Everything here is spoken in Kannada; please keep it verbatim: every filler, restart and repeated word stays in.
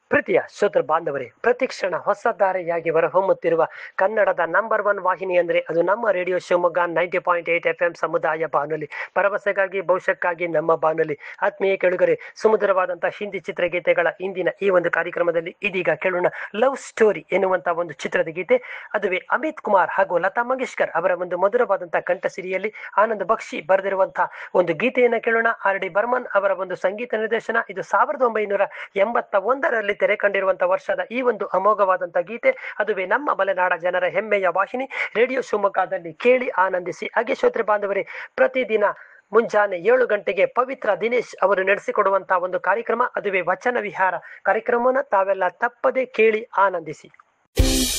ಪ್ರೀತಿಯ ಶ್ರೋತೃ ಬಾಂಧವರೇ, ಪ್ರತಿಕ್ಷಣ ಹೊಸ ಧಾರೆಯಾಗಿ ಹೊರಹೊಮ್ಮುತ್ತಿರುವ ಕನ್ನಡದ ನಂಬರ್ ಒನ್ ವಾಹಿನಿ ಅಂದರೆ ಅದು ನಮ್ಮ radio Shivamogga ninety point eight F M ಸಮುದಾಯ ಬಾನುಲಿ. ಭರವಸೆಗಾಗಿ ಭವಿಷ್ಯಕ್ಕಾಗಿ ನಮ್ಮ ಬಾನುಲಿ. ಆತ್ಮೀಯ ಕೆಳುಗರೆ, ಸುಮಧುರವಾದಂತಹ ಹಿಂದಿ ಚಿತ್ರಗೀತೆಗಳ ಇಂದಿನ ಈ ಒಂದು ಕಾರ್ಯಕ್ರಮದಲ್ಲಿ ಇದೀಗ ಕೇಳೋಣ ಲವ್ ಸ್ಟೋರಿ ಎನ್ನುವಂತಹ ಒಂದು ಚಿತ್ರದ ಗೀತೆ. ಅದುವೇ ಅಮಿತ್ ಕುಮಾರ್ ಹಾಗೂ ಲತಾ ಮಂಗೇಶ್ಕರ್ ಅವರ ಒಂದು ಮಧುರವಾದಂತಹ ಕಂಠಸಿರಿಯಲ್ಲಿ ಆನಂದ್ ಬಕ್ಷಿ ಬರೆದಿರುವಂತಹ ಒಂದು ಗೀತೆಯನ್ನು ಕೇಳೋಣ. ಆರ್ ಡಿ ಬರ್ಮನ್ ಅವರ ಒಂದು ಸಂಗೀತ ನಿರ್ದೇಶನ. ಇದು ಸಾವಿರದ ಒಂಬೈನೂರ ಎಂಬತ್ತ ಒಂದರಲ್ಲಿ ತೆರೆ ಕಂಡಿರುವಂತಹ ವರ್ಷದ ಈ ಒಂದು ಅಮೋಘವಾದಂತಹ ಗೀತೆ. ಅದುವೇ ನಮ್ಮ ಮಲೆನಾಡ ಜನರ ಹೆಮ್ಮೆಯ ವಾಹಿನಿ ರೇಡಿಯೋ ಶಿವಮೊಗ್ಗದಲ್ಲಿ ಕೇಳಿ ಆನಂದಿಸಿ. ಹಾಗೆ ಶ್ರೋತೃ ಬಾಂಧವರೇ, ಪ್ರತಿದಿನ ಮುಂಜಾನೆ ಏಳು ಗಂಟೆಗೆ ಪವಿತ್ರ ದಿನೇಶ್ ಅವರು ನಡೆಸಿಕೊಡುವಂತಹ ಒಂದು ಕಾರ್ಯಕ್ರಮ, ಅದುವೇ ವಚನ ವಿಹಾರ ಕಾರ್ಯಕ್ರಮವನ್ನು ತಾವೆಲ್ಲ ತಪ್ಪದೆ ಕೇಳಿ ಆನಂದಿಸಿ.